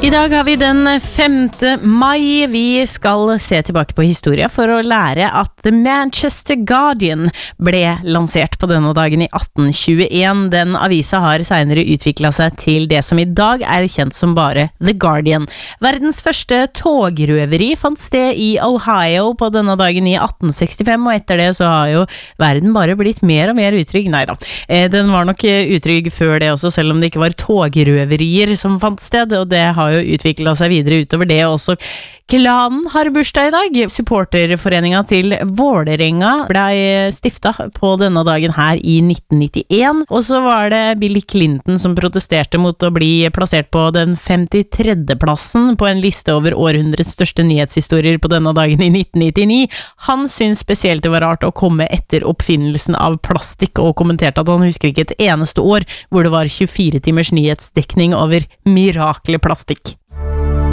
I dag har vi den 5. mai. Vi skal se tilbake på historia for å lære at The Manchester Guardian ble lansert på denne dagen i 1821. Den avisa har senere utviklet seg til det som i dag er kjent som bare The Guardian. Verdens første togrøveri fant sted i Ohio på denne dagen i 1865, og etter det så har jo verden bare blitt mer og mer utrygg. Neida, den var nok utrygg før det også, selv om det ikke var togrøverier som fant sted, og det har jo utviklet seg videre utover det også. Klanen har bursdag i dag. Supporterforeninga til Vålerenga ble stiftet på denne dagen her i 1991, og så var det Bill Clinton som protesterte mot å bli plassert på den 53. plassen på en liste over århundrets største nyhetshistorier på denne dagen i 1999. Han syntes spesielt det var rart å komme etter oppfinnelsen av plastikk, og kommenterte at han husker ikke et eneste år hvor det var 24 timers nyhetsdekning over mirakleplastikk.